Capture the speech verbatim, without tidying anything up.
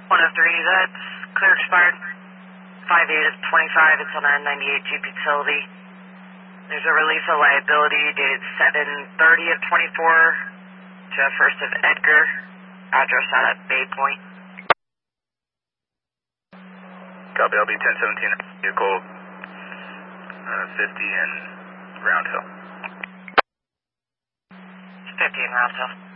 one oh three, that's clear expired. five eight of twenty-five, it's on a ninety-eight Jeep Utility. There's a release of liability dated seven thirty of twenty-four to a first of Edgar, address out at Bay Point. Copy, I'll be ten seventeen, vehicle uh, fifty in Round Hill. fifty in Round Hill.